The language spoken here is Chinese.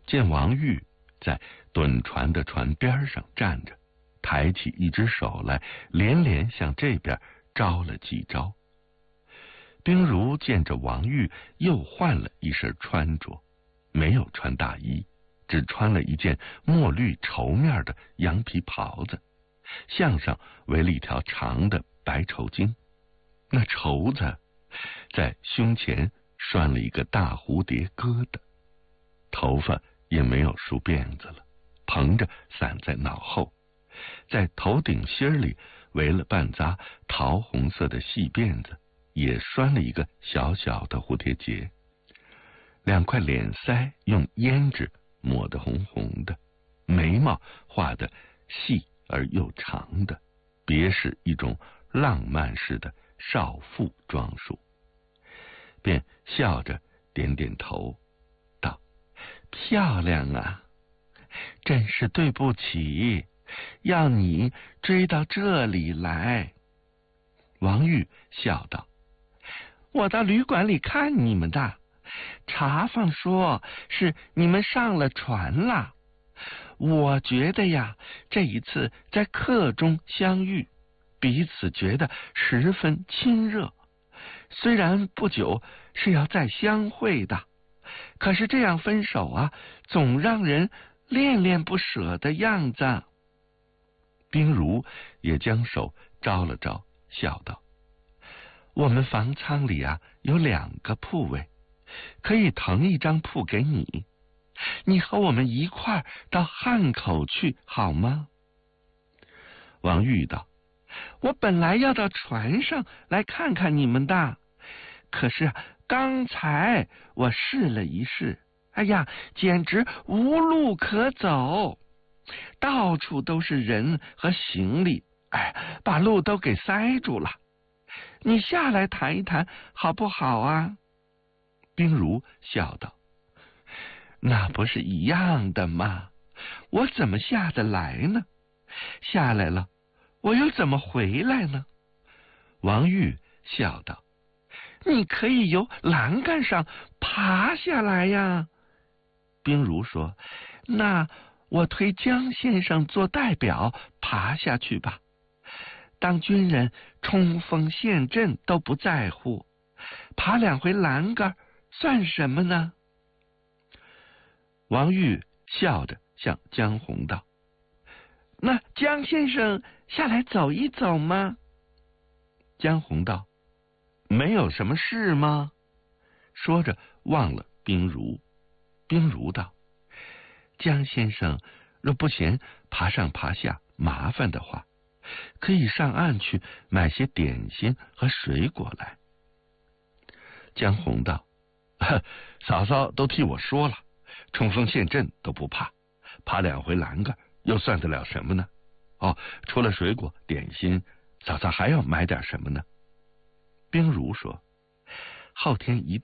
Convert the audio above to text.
见王玉在趸船的船边上站着，抬起一只手来，连连向这边招了几招。冰如见着王玉又换了一身穿着，没有穿大衣，只穿了一件墨绿绸面的羊皮袍子，项上围了一条长的白绸巾，那绸子在胸前拴了一个大蝴蝶疙瘩，头发也没有梳辫子了，蓬着散在脑后，在头顶心里围了半扎桃红色的细辫子，也拴了一个小小的蝴蝶结，两块脸腮用胭脂抹得红红的，眉毛画得细而又长的，别是一种浪漫式的少妇装束，便笑着点点头道：漂亮啊，真是对不起，要你追到这里来。王玉笑道：我到旅馆里看你们的，茶房说是你们上了船了。我觉得呀，这一次在客中相遇，彼此觉得十分亲热，虽然不久是要再相会的，可是这样分手啊，总让人恋恋不舍的样子。冰如也将手招了招，笑道：我们房舱里啊有2个铺位，可以腾一张铺给你，你和我们一块儿到汉口去好吗？王玉道：我本来要到船上来看看你们的，可是刚才我试了一试，哎呀，简直无路可走，到处都是人和行李，把路都给塞住了。你下来谈一谈好不好啊？冰如笑道：那不是一样的吗？我怎么下得来呢？下来了，我又怎么回来呢？王玉笑道：你可以由栏杆上爬下来呀。冰如说：那我推江先生做代表爬下去吧，当军人冲锋陷阵都不在乎，爬2回栏杆算什么呢？王玉笑着向江红道：那江先生下来走一走吗？江红道：没有什么事吗？说着忘了冰如。冰如道：江先生若不嫌爬上爬下麻烦的话，可以上岸去买些点心和水果来。江红道：嫂嫂都替我说了，冲锋陷阵都不怕，爬2回栏杆又算得了什么呢？除了水果点心，嫂嫂还要买点什么呢？冰如说：后天一